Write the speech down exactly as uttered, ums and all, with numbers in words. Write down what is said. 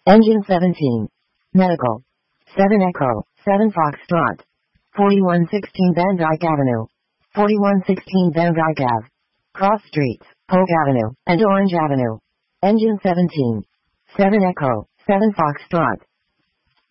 Engine seventeen. Medical. seven Echo, seven Foxtrot. forty-one sixteen Van Dyke Avenue. forty-one sixteen Van Dyke Ave. Cross Streets, Polk Avenue, and Orange Avenue. Engine seventeen. seven Echo, seven Foxtrot.